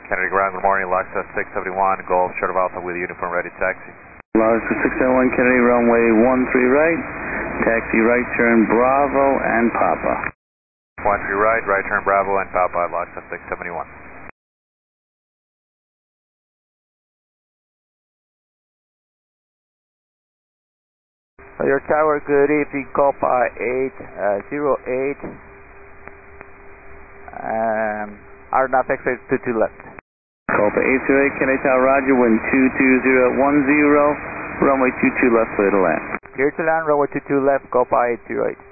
Kennedy ground, good morning, Luxor 671, Golf, short of Alpha with uniform ready taxi. Luxor 671, Kennedy runway 13 right, taxi right turn Bravo and Papa. 13 right, right turn Bravo and Papa, Luxor 671. Your tower, good evening, Copa 808, RNAV X-ray 22 left. Copa 808, Kennedy Tower, roger, wind 220 at 10, runway 22 left, clear to land. Clear to land, runway 22 left, Copa 808.